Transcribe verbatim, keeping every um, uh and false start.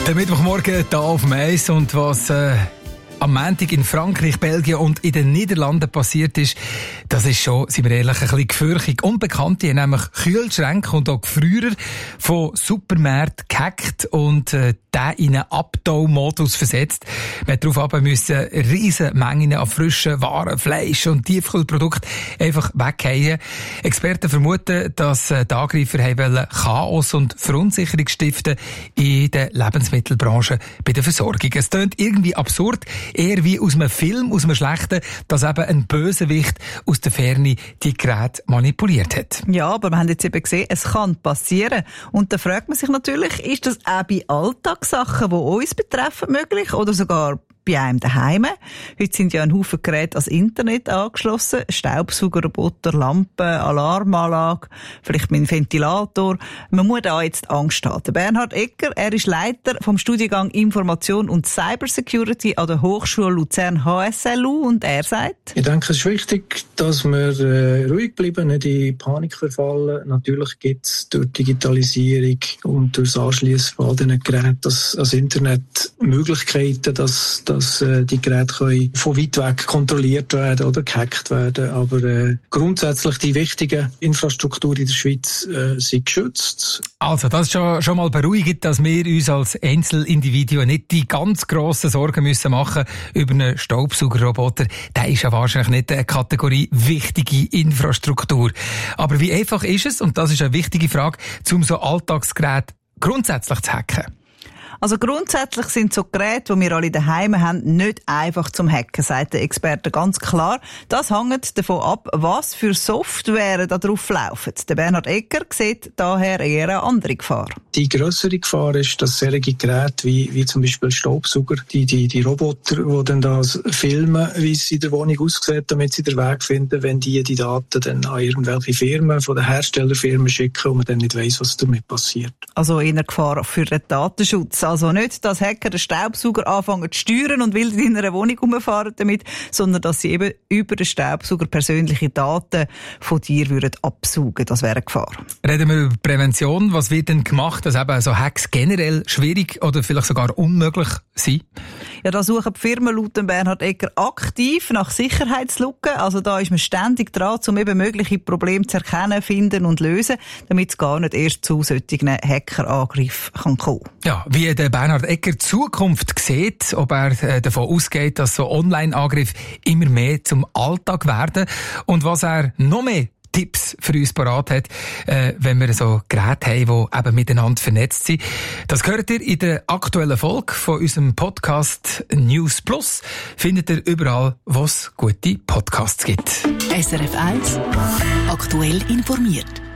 Der Mittwochmorgen hier auf dem Eis und was äh, am Montag in Frankreich, Belgien und in den Niederlanden passiert ist, das ist schon, seien wir ehrlich, ein bisschen gefürchtig. Unbekannte haben nämlich Kühlschränke und auch Gefrierer von Supermärkten gehackt und äh, den in einen Abtau-Modus versetzt. Man hat darauf aber müssen riesen Mengen an frischen Waren, Fleisch und Tiefkühlprodukten einfach weghauen. Experten vermuten, dass äh, die Angreifer wollen Chaos und Verunsicherung stiften in der Lebensmittelbranche bei der Versorgung. Es klingt irgendwie absurd, eher wie aus einem Film, aus einem schlechten, dass eben ein Bösewicht aus der Ferne die Geräte manipuliert hat. Ja, aber wir haben jetzt eben gesehen, es kann passieren. Und da fragt man sich natürlich, ist das auch bei Alltagssachen, die uns betreffen, möglich oder sogar bei einem daheim? Heute sind ja ein Haufen Geräte ans Internet angeschlossen. Staubsaugerroboter, Lampen, Alarmanlage, vielleicht mit einem Ventilator. Man muss da jetzt Angst haben. Der Bernhard Egger, er ist Leiter vom Studiengang Information und Cybersecurity an der Hochschule Luzern H S L U und er sagt: Ich denke, es ist wichtig, dass wir äh, ruhig bleiben, nicht in Panik verfallen. Natürlich gibt es durch Digitalisierung und durch das Anschliessen von all diesen Geräten das, das Internet Möglichkeiten, dass dass äh, die Geräte können von weit weg kontrolliert werden oder gehackt werden. Aber äh, grundsätzlich die wichtigen Infrastruktur in der Schweiz äh, sind geschützt. Also das ist schon, schon mal beruhigend, dass wir uns als Einzelindividuen nicht die ganz grossen Sorgen müssen machen über einen Staubsaugerroboter. Der ist ja wahrscheinlich nicht eine Kategorie wichtige Infrastruktur. Aber wie einfach ist es, und das ist eine wichtige Frage, um so Alltagsgeräte grundsätzlich zu hacken? Also grundsätzlich sind so Geräte, die wir alle daheim haben, nicht einfach zum Hacken, sagt der Experte ganz klar. Das hängt davon ab, was für Software da drauf laufen. Der Bernhard Egger sieht daher eher eine andere Gefahr. Die grössere Gefahr ist, dass solche Geräte wie, wie zum Beispiel Staubsauger, die, die, die Roboter, die dann das filmen, wie es in der Wohnung aussieht, damit sie den Weg finden, wenn die die Daten dann an irgendwelche Firmen, von den Herstellerfirmen schicken und man dann nicht weiss, was damit passiert. Also eher Gefahr für den Datenschutz. Also nicht, dass Hacker den Staubsauger anfangen zu steuern und wild in einer Wohnung rumfahren damit, sondern dass sie eben über den Staubsauger persönliche Daten von dir würden absaugen. Das wäre eine Gefahr. Reden wir über Prävention. Was wird denn gemacht, dass eben so Hacks generell schwierig oder vielleicht sogar unmöglich sind? Ja, da suchen die Firmen laut Bernhard Egger aktiv nach Sicherheitslücken. Also da ist man ständig dran, um eben mögliche Probleme zu erkennen, finden und lösen, damit es gar nicht erst zu solchen Hackerangriffen kommen kann. Ja, wie der Bernhard Egger Zukunft sieht, ob er äh, davon ausgeht, dass so Online-Angriffe immer mehr zum Alltag werden und was er noch mehr Tipps für uns parat hat, äh, wenn wir so Geräte haben, die eben miteinander vernetzt sind. Das hört ihr in der aktuellen Folge von unserem Podcast News Plus. Findet ihr überall, wo es gute Podcasts gibt. S R F eins aktuell informiert.